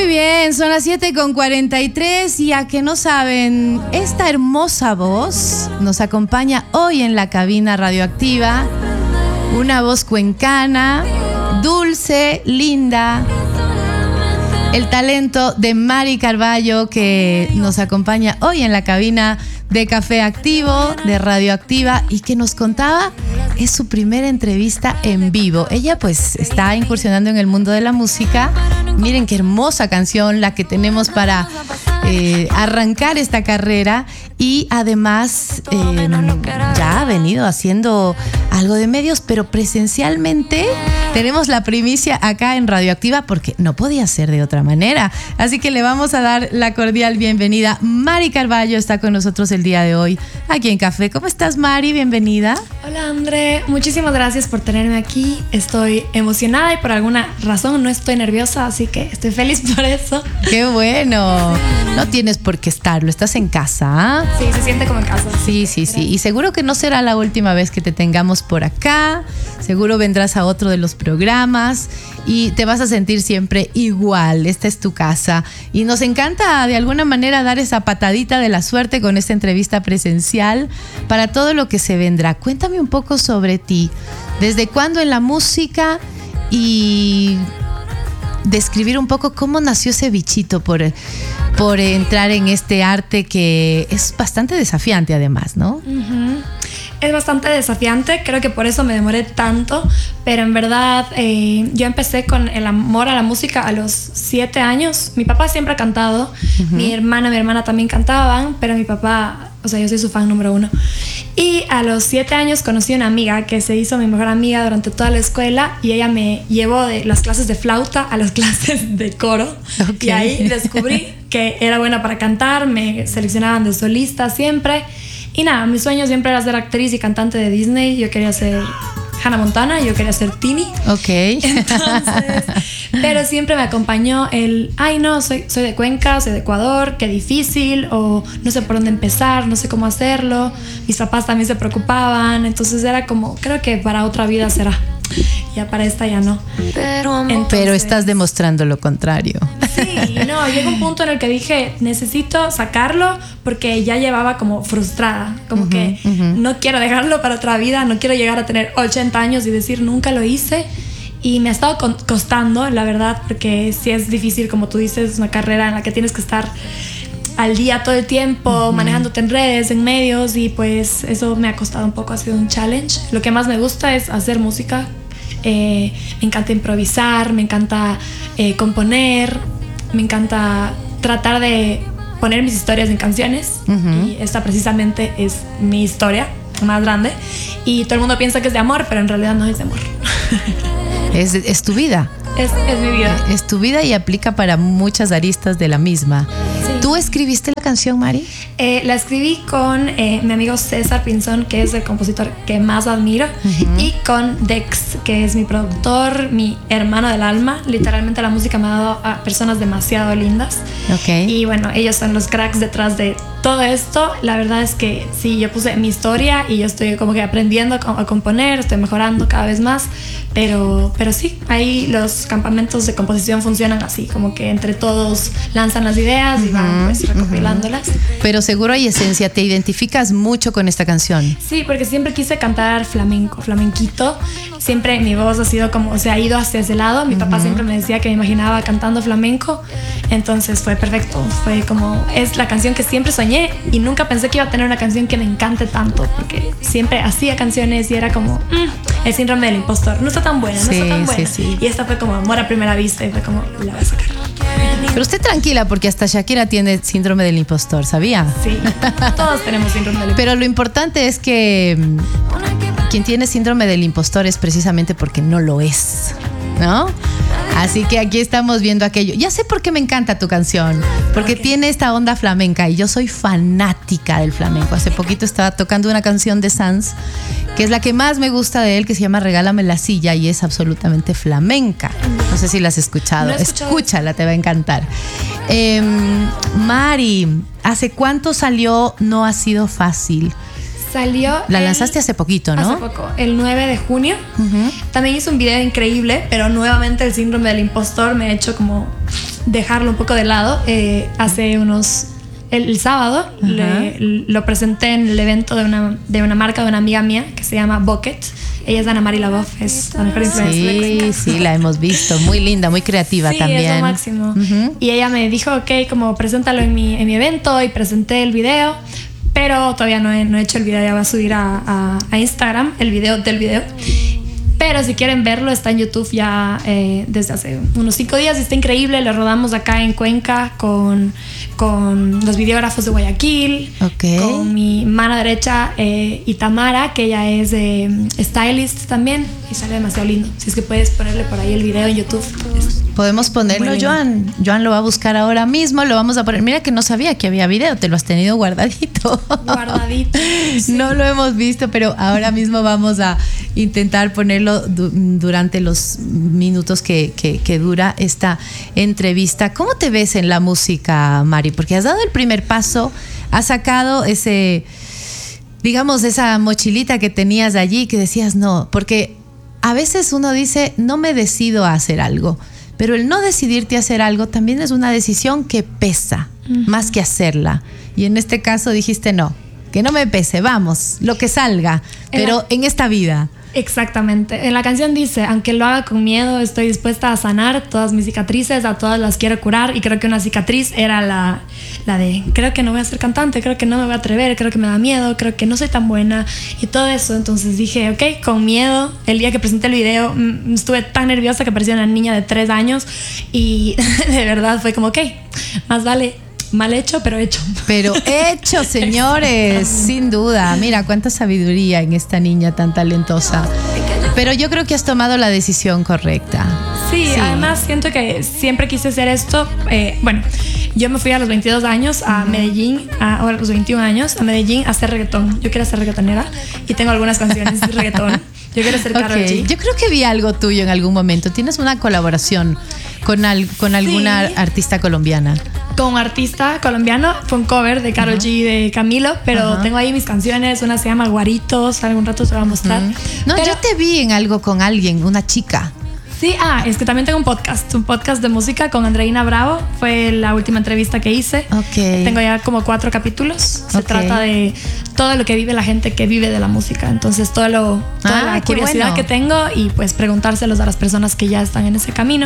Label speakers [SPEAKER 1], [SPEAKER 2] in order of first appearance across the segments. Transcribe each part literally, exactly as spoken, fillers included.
[SPEAKER 1] Muy bien, son las siete con cuarenta y tres y a que no saben, esta hermosa voz nos acompaña hoy en la cabina radioactiva. Una voz cuencana, dulce, linda. El talento de Mari Carballo que nos acompaña hoy en la cabina de Café Activo, de Radioactiva, y que nos contaba, es su primera entrevista en vivo. Ella pues está incursionando en el mundo de la música. Miren qué hermosa canción la que tenemos para eh, arrancar esta carrera, y además eh, ya ha venido haciendo algo de medios, pero presencialmente tenemos la primicia acá en Radioactiva porque no podía ser de otra manera. Así que le vamos a dar la cordial bienvenida. Mari Carballo está con nosotros el día de hoy aquí en Café. ¿Cómo estás, Mari? Bienvenida.
[SPEAKER 2] Hola, André. Muchísimas gracias por tenerme aquí. Estoy emocionada y por alguna razón no estoy nerviosa, así que estoy feliz por eso.
[SPEAKER 1] ¡Qué bueno! No tienes por qué estarlo, estás en casa, ¿eh?
[SPEAKER 2] Sí, se siente como en casa.
[SPEAKER 1] Sí, sí, sí. Y seguro que no será la última vez que te tengamos por acá. Seguro vendrás a otro de los programas y te vas a sentir siempre igual. Esta es tu casa. Y nos encanta de alguna manera dar esa patadita de la suerte con esta entrevista presencial para todo lo que se vendrá. Cuéntame un poco sobre ti. ¿Desde cuándo en la música? Y describir un poco cómo nació ese bichito por, por entrar en este arte que es bastante desafiante además, ¿no?
[SPEAKER 2] Uh-huh. Es bastante desafiante, creo que por eso me demoré tanto, pero en verdad eh, yo empecé con el amor a la música a los siete años. Mi papá siempre ha cantado, uh-huh. Mi hermana y mi hermana también cantaban, pero mi papá, o sea, yo soy su fan número uno. Y a los siete años conocí a una amiga que se hizo mi mejor amiga durante toda la escuela, y ella me llevó de las clases de flauta a las clases de coro. Okay. Y ahí descubrí que era buena para cantar, me seleccionaban de solista siempre. Y nada, mi sueño siempre era ser actriz y cantante de Disney. Yo quería ser Hannah Montana, yo quería ser Tini.
[SPEAKER 1] Ok.
[SPEAKER 2] Entonces, pero siempre me acompañó el, ay no, soy, soy de Cuenca, soy de Ecuador, qué difícil, o no sé por dónde empezar, no sé cómo hacerlo. Mis papás también se preocupaban, entonces era como, creo que para otra vida será. Ya para esta ya no.
[SPEAKER 1] Pero, Entonces, pero estás demostrando lo contrario.
[SPEAKER 2] Sí, no, llegó un punto en el que dije, necesito sacarlo porque ya llevaba como frustrada, como uh-huh, que uh-huh. no quiero dejarlo para otra vida, no quiero llegar a tener ochenta años y decir nunca lo hice. Y me ha estado costando, la verdad, porque sí es difícil, como tú dices, es una carrera en la que tienes que estar al día todo el tiempo, uh-huh. manejándote en redes, en medios, y pues eso me ha costado un poco, ha sido un challenge. Lo que más me gusta es hacer música. Eh, me encanta improvisar, me encanta eh, componer, me encanta tratar de poner mis historias en canciones, uh-huh. y esta precisamente es mi historia más grande, y todo el mundo piensa que es de amor, pero en realidad no es de amor.
[SPEAKER 1] Es, es tu vida.
[SPEAKER 2] Es, es mi vida.
[SPEAKER 1] Es tu vida y aplica para muchas aristas de la misma.
[SPEAKER 2] Sí.
[SPEAKER 1] ¿Tú escribiste la canción, Mari?
[SPEAKER 2] Eh, la escribí con eh, mi amigo César Pinzón, que es el compositor que más admiro, uh-huh. y con Dex, que es mi productor, mi hermano del alma. Literalmente la música me ha dado a personas demasiado lindas.
[SPEAKER 1] Okay.
[SPEAKER 2] Y bueno, ellos son los cracks detrás de todo esto. La verdad es que sí, yo puse mi historia y yo estoy como que aprendiendo a componer, estoy mejorando cada vez más, pero, pero sí, ahí los campamentos de composición funcionan así, como que entre todos lanzan las ideas, uh-huh, y van pues recopilándolas.
[SPEAKER 1] Uh-huh. Pero seguro hay esencia, ¿te identificas mucho con esta canción?
[SPEAKER 2] Sí, porque siempre quise cantar flamenco, flamenquito. Siempre mi voz ha sido como, se ha ido hacia ese lado. Mi uh-huh. papá siempre me decía que me imaginaba cantando flamenco. Entonces fue perfecto. Fue como, es la canción que siempre soñé, y nunca pensé que iba a tener una canción que me encante tanto, porque siempre hacía canciones y era como, mmm, el síndrome del impostor. No está tan buena, no sí, está tan buena. Sí, sí. Y esta fue como amor a primera vista, y fue como, la voy a sacar.
[SPEAKER 1] Pero usted tranquila, porque hasta Shakira tiene síndrome del impostor, ¿sabía?
[SPEAKER 2] Sí, todos tenemos síndrome del impostor.
[SPEAKER 1] Pero lo importante es que quien tiene síndrome del impostor es precisamente porque no lo es, ¿no? Así que aquí estamos viendo aquello. Ya sé por qué me encanta tu canción, porque okay. tiene esta onda flamenca, y yo soy fanática del flamenco. Hace poquito estaba tocando una canción de Sanz, que es la que más me gusta de él, que se llama Regálame la silla, y es absolutamente flamenca. No sé si la has escuchado. No he escuchado. Escúchala, te va a encantar. Eh, Mari, ¿hace cuánto salió No ha sido fácil?
[SPEAKER 2] Salió.
[SPEAKER 1] La lanzaste hace poquito, ¿no?
[SPEAKER 2] Hace poco, el nueve de junio. Uh-huh. También hice un video increíble, pero nuevamente el síndrome del impostor me ha hecho como dejarlo un poco de lado. Eh, hace unos... El, el sábado le, lo presenté en el evento de una, de una marca de una amiga mía que se llama Bucket. Ella es Ana Mari Lavoff, es la mejor influencer.
[SPEAKER 1] Sí, sí, la hemos visto. Muy linda, muy creativa
[SPEAKER 2] sí,
[SPEAKER 1] también.
[SPEAKER 2] Es lo máximo. Uh-huh. Y ella me dijo, ok, como preséntalo en mi, en mi evento, y presenté el video, pero todavía no he, no he hecho el video, ya va a subir a, a, a Instagram, el video del video. Pero si quieren verlo, está en YouTube ya eh, desde hace unos cinco días y está increíble. Lo rodamos acá en Cuenca con, con los videógrafos de Guayaquil,
[SPEAKER 1] okay.
[SPEAKER 2] con mi mano derecha eh, Itamara, que ella es eh, stylist también, y sale demasiado lindo. Si es que puedes ponerle por ahí el video en YouTube.
[SPEAKER 1] Podemos ponerlo, Joan. Joan lo va a buscar ahora mismo, lo vamos a poner. Mira que no sabía que había video, te lo has tenido guardadito.
[SPEAKER 2] Guardadito. Sí.
[SPEAKER 1] No lo hemos visto, pero ahora mismo vamos a intentar ponerlo du- durante los minutos que, que, que dura esta entrevista. ¿Cómo te ves en la música, Mari? Porque has dado el primer paso, has sacado ese, digamos, esa mochilita que tenías allí, que decías no, porque a veces uno dice, no me decido a hacer algo. Pero el no decidirte a hacer algo también es una decisión que pesa, uh-huh. más que hacerla. Y en este caso dijiste no, que no me pese, vamos, lo que salga, pero la... en esta vida.
[SPEAKER 2] Exactamente. En la canción dice, aunque lo haga con miedo, estoy dispuesta a sanar todas mis cicatrices, a todas las quiero curar. Y creo que una cicatriz era la, la de, creo que no voy a ser cantante, creo que no me voy a atrever, creo que me da miedo, creo que no soy tan buena y todo eso. Entonces dije, ok, con miedo. El día que presenté el video m- estuve tan nerviosa que parecía una niña de tres años y de verdad fue como, ok, más vale mal hecho, pero hecho. Pero
[SPEAKER 1] hecho, señores, sin duda. Mira, cuánta sabiduría en esta niña tan talentosa. Pero yo creo que has tomado la decisión correcta.
[SPEAKER 2] Sí, sí. Además siento que siempre quise hacer esto. Eh, bueno, yo me fui a los veintidós años a Medellín, a, o a los veintiún años a Medellín a hacer reggaetón. Yo quiero ser reggaetonera y tengo algunas canciones de reggaetón. Yo quiero ser Karol
[SPEAKER 1] okay.
[SPEAKER 2] G.
[SPEAKER 1] Yo creo que vi algo tuyo en algún momento. Tienes una colaboración con, al, con alguna sí. artista colombiana.
[SPEAKER 2] Con un artista colombiano, fue un cover de Karol uh-huh. G de Camilo, pero uh-huh. tengo ahí mis canciones. Una se llama Guaritos, algún rato te voy a mostrar. Uh-huh.
[SPEAKER 1] No,
[SPEAKER 2] pero,
[SPEAKER 1] yo te vi en algo con alguien, una chica.
[SPEAKER 2] Sí, ah, es que también tengo un podcast, un podcast de música con Andreina Bravo. Fue la última entrevista que hice.
[SPEAKER 1] Okay.
[SPEAKER 2] Tengo ya como cuatro capítulos. Se
[SPEAKER 1] okay.
[SPEAKER 2] trata de todo lo que vive la gente que vive de la música. Entonces, todo lo, toda
[SPEAKER 1] ah,
[SPEAKER 2] la curiosidad
[SPEAKER 1] bueno.
[SPEAKER 2] que tengo y pues preguntárselos a las personas que ya están en ese camino.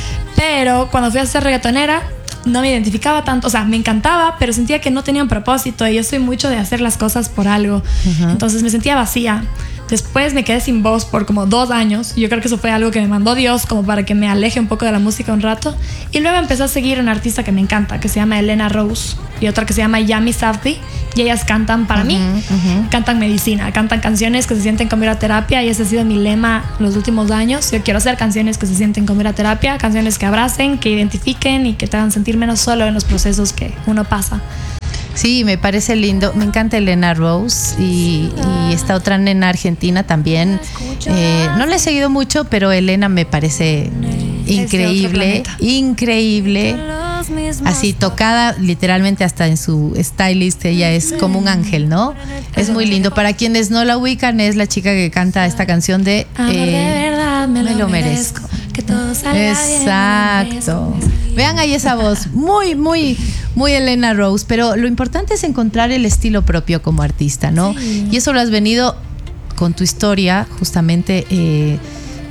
[SPEAKER 2] Pero cuando fui a ser reggaetonera, no me identificaba tanto, o sea, me encantaba, pero sentía que no tenía un propósito y yo soy mucho de hacer las cosas por algo. Uh-huh. Entonces me sentía vacía. Después me quedé sin voz por como dos años. Yo creo que eso fue algo que me mandó Dios como para que me aleje un poco de la música un rato. Y luego empecé a seguir a una artista que me encanta, que se llama Elena Rose, y otra que se llama Yami Safdie. Y ellas cantan para uh-huh, mí, uh-huh. cantan medicina, cantan canciones que se sienten como ir a terapia. Y ese ha sido mi lema los últimos años. Yo quiero hacer canciones que se sienten como ir a terapia, canciones que abracen, que identifiquen y que te hagan sentir menos solo en los procesos que uno pasa.
[SPEAKER 1] Sí, me parece lindo. Me encanta Elena Rose y, y esta otra nena argentina también. Eh, no la he seguido mucho, pero Elena me parece increíble, increíble. Así tocada literalmente hasta en su stylist, ella es como un ángel, ¿no? Es muy lindo. Para quienes no la ubican, es la chica que canta esta canción de
[SPEAKER 2] eh, de verdad me, me lo merezco. merezco. Que todo salga
[SPEAKER 1] Exacto.
[SPEAKER 2] Bien,
[SPEAKER 1] vean ahí esa voz, muy, muy, muy Elena Rose. Pero lo importante es encontrar el estilo propio como artista, ¿no? Sí. Y eso lo has venido con tu historia, justamente eh,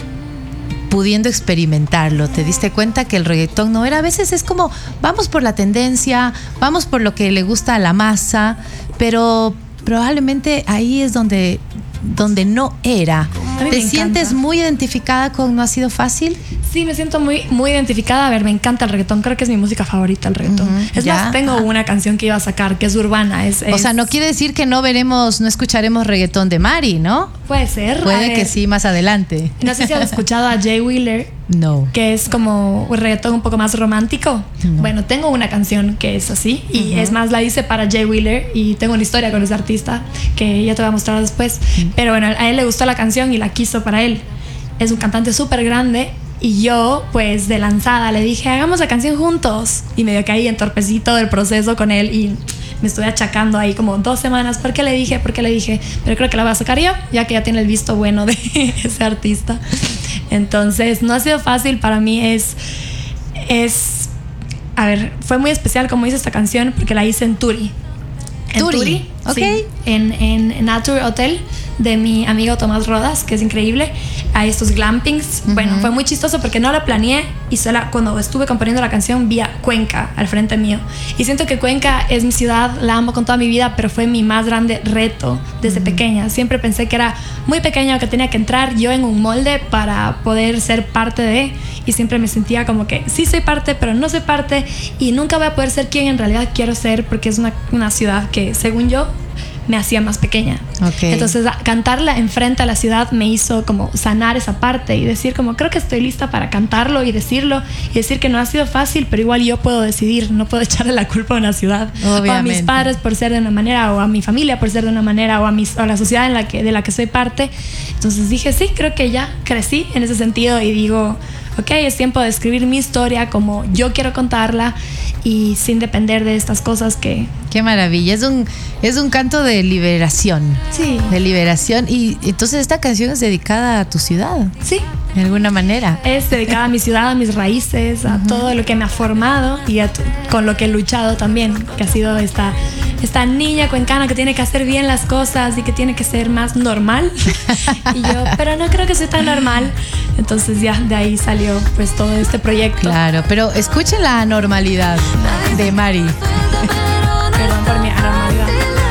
[SPEAKER 1] pudiendo experimentarlo. Te diste cuenta que el reggaetón no era, a veces es como vamos por la tendencia, vamos por lo que le gusta a la masa, pero probablemente ahí es donde donde no era. ¿Te sientes muy identificada con No ha sido fácil?
[SPEAKER 2] Sí, me siento muy, muy identificada. A ver, me encanta el reggaetón. Creo que es mi música favorita, el reggaetón. Uh-huh, es ya. más, tengo ah. una canción que iba a sacar que es urbana. Es, es...
[SPEAKER 1] O sea, no quiere decir que no veremos, no escucharemos reggaetón de Mari, ¿no?
[SPEAKER 2] Puede ser.
[SPEAKER 1] Puede que sí, más adelante.
[SPEAKER 2] No sé si has escuchado a Jay Wheeler.
[SPEAKER 1] No.
[SPEAKER 2] Que es como un reggaetón un poco más romántico. No. Bueno, tengo una canción que es así. Y uh-huh. es más, la hice para Jay Wheeler. Y tengo una historia con ese artista que ya te voy a mostrar después. Uh-huh. Pero bueno, a él le gustó la canción y la quiso para él. Es un cantante súper grande. Y yo, pues de lanzada, le dije, hagamos la canción juntos. Y medio que ahí entorpecí todo el proceso con él. Y me estuve achacando ahí como dos semanas. ¿Por qué le dije? ¿Por qué le dije? Pero creo que la voy a sacar yo, ya que ya tiene el visto bueno de ese artista. Entonces, no ha sido fácil. Para mí es, es a ver, fue muy especial como hice esta canción porque la hice en Turi. En
[SPEAKER 1] Turi,
[SPEAKER 2] Turi,
[SPEAKER 1] ok.
[SPEAKER 2] sí, en, en Nature Hotel de mi amigo Tomás Rodas, que es increíble. Hay estos glampings. Uh-huh. Bueno, fue muy chistoso porque no la planeé y solo cuando estuve componiendo la canción vi a Cuenca al frente mío. Y siento que Cuenca es mi ciudad, la amo con toda mi vida, pero fue mi más grande reto desde uh-huh. pequeña. Siempre pensé que era muy pequeña, que tenía que entrar yo en un molde para poder ser parte de, y siempre me sentía como que sí soy parte, pero no soy parte, y nunca voy a poder ser quien en realidad quiero ser, porque es una, una ciudad que, según yo, me hacía más pequeña. Okay. Entonces cantarla enfrente a la ciudad me hizo como sanar esa parte y decir como creo que estoy lista para cantarlo y decirlo y decir que no ha sido fácil, pero igual yo puedo decidir, no puedo echarle la culpa a una ciudad. Obviamente. O a mis padres por ser de una manera, o a mi familia por ser de una manera, o a, mis, o a la sociedad en la que, de la que soy parte. Entonces dije sí, creo que ya crecí en ese sentido y digo ok, es tiempo de escribir mi historia como yo quiero contarla y sin depender de estas cosas que...
[SPEAKER 1] Qué maravilla, es un, es un canto de liberación.
[SPEAKER 2] Sí.
[SPEAKER 1] De liberación. Y entonces esta canción es dedicada a tu ciudad.
[SPEAKER 2] Sí.
[SPEAKER 1] De alguna manera.
[SPEAKER 2] Es dedicada a mi ciudad, a mis raíces, a uh-huh. todo lo que me ha formado y a t- con lo que he luchado también, que ha sido esta, esta niña cuencana que tiene que hacer bien las cosas y que tiene que ser más normal. Y yo, pero no creo que soy tan normal. Entonces ya de ahí salió pues todo este proyecto.
[SPEAKER 1] Claro, pero escuchen la normalidad de Mari.
[SPEAKER 2] Perdón por mi anormalidad.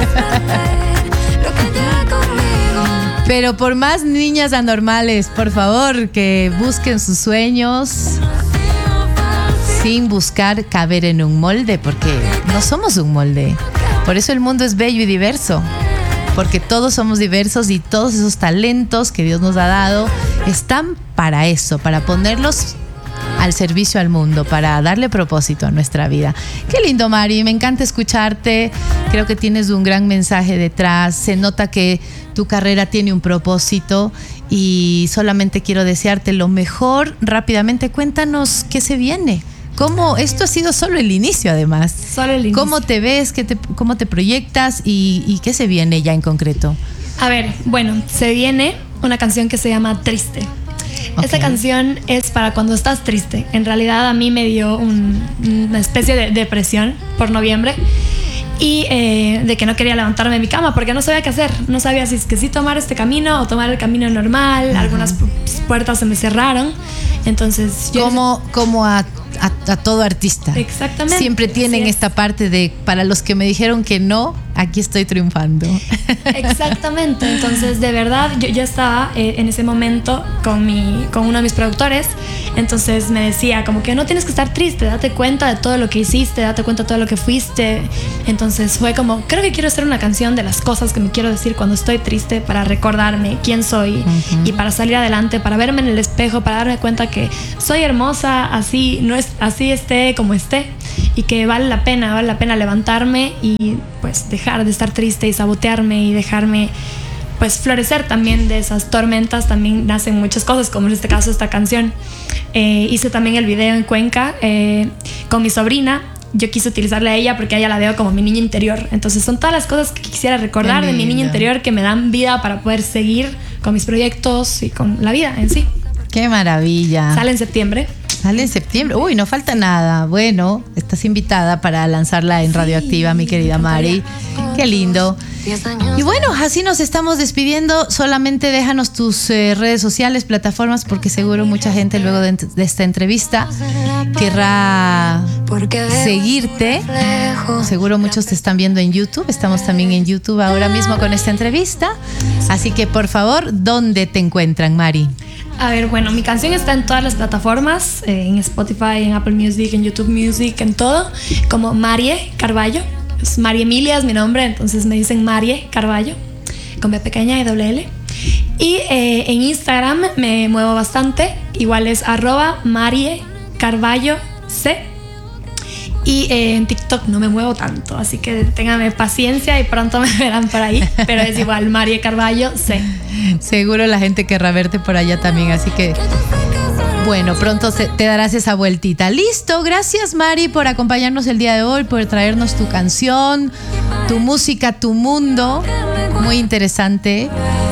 [SPEAKER 1] Pero por más niñas anormales, por favor, que busquen sus sueños sin buscar caber en un molde, porque no somos un molde. Por eso el mundo es bello y diverso, porque todos somos diversos y todos esos talentos que Dios nos ha dado están para eso, para ponerlos al servicio al mundo, para darle propósito a nuestra vida. Qué lindo, Mari, me encanta escucharte. Creo que tienes un gran mensaje detrás. Se nota que tu carrera tiene un propósito y solamente quiero desearte lo mejor. Rápidamente, cuéntanos qué se viene. ¿Cómo? Esto ha sido solo el inicio, además.
[SPEAKER 2] Solo el inicio.
[SPEAKER 1] ¿Cómo te ves? ¿Qué te, ¿Cómo te proyectas? Y, ¿Y qué se viene ya en concreto?
[SPEAKER 2] A ver, bueno, se viene una canción que se llama Triste. Okay. Esta canción es para cuando estás triste. En realidad a mí me dio un, una especie de depresión por noviembre y eh, de que no quería levantarme de mi cama porque no sabía qué hacer. No sabía si es que sí tomar este camino o tomar el camino normal. Uh-huh. Algunas puertas se me cerraron. Entonces yo...
[SPEAKER 1] Como, como a, a, a todo artista.
[SPEAKER 2] Exactamente.
[SPEAKER 1] Siempre tienen esta parte de, para los que me dijeron que no, aquí estoy triunfando.
[SPEAKER 2] Exactamente. Entonces, de verdad, yo ya estaba eh, en ese momento con, mi, con uno de mis productores. Entonces me decía como que no tienes que estar triste, date cuenta de todo lo que hiciste, date cuenta de todo lo que fuiste. Entonces fue como, creo que quiero hacer una canción de las cosas que me quiero decir cuando estoy triste, para recordarme quién soy, uh-huh. y para salir adelante, para verme en el espejo, para darme cuenta que soy hermosa, así, no es, así esté como esté, y que vale la pena, vale la pena levantarme y pues dejar de estar triste y sabotearme y dejarme pues florecer también de esas tormentas. También nacen muchas cosas, como en este caso esta canción. Eh, hice también el video en Cuenca eh, con mi sobrina. Yo quise utilizarle a ella porque a ella la veo como mi niña interior. Entonces son todas las cosas que quisiera recordar de mi niña interior que me dan vida para poder seguir con mis proyectos y con la vida en sí.
[SPEAKER 1] ¡Qué maravilla!
[SPEAKER 2] Sale en septiembre.
[SPEAKER 1] Sale en septiembre. Uy, no falta nada. Bueno, estás invitada para lanzarla en Radioactiva, sí, mi querida Mari. Qué lindo. Y bueno, así nos estamos despidiendo. Solamente déjanos tus eh, redes sociales, plataformas, porque seguro mucha gente luego de, de esta entrevista querrá seguirte. Seguro muchos te están viendo en YouTube. Estamos también en YouTube ahora mismo con esta entrevista. Así que, por favor, ¿dónde te encuentran, Mari?
[SPEAKER 2] A ver, bueno, mi canción está en todas las plataformas, eh, en Spotify, en Apple Music, en YouTube Music, en todo, como Marie Carballo. Es María Emilia es mi nombre, entonces me dicen Marie Carballo, con B pequeña y doble L. Y eh, en Instagram me muevo bastante, igual es arroba Marie Carballo C. Y eh, en TikTok no me muevo tanto, así que ténganme paciencia y pronto me verán por ahí. Pero es igual, Marie Carballo C.
[SPEAKER 1] Seguro la gente querrá verte por allá también, así que bueno, pronto te darás esa vueltita. Listo, gracias Mari por acompañarnos el día de hoy, por traernos tu canción, tu música, tu mundo. Muy interesante.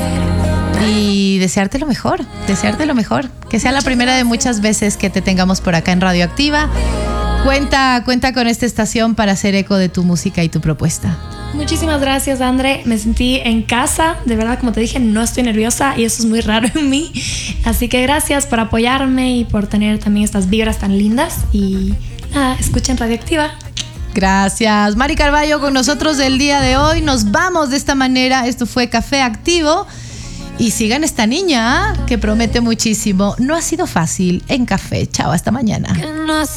[SPEAKER 1] Y desearte lo mejor, desearte lo mejor. Que sea la primera de muchas veces que te tengamos por acá en Radioactiva. Cuenta, cuenta con esta estación para hacer eco de tu música y tu propuesta.
[SPEAKER 2] Muchísimas gracias, André. Me sentí en casa. De verdad, como te dije, no estoy nerviosa y eso es muy raro en mí. Así que gracias por apoyarme y por tener también estas vibras tan lindas. Y nada, escuchen Radioactiva.
[SPEAKER 1] Gracias. Mari Carballo con nosotros del día de hoy. Nos vamos de esta manera. Esto fue Café Activo. Y sigan esta niña que promete muchísimo. No ha sido fácil en Café. Chao, hasta mañana.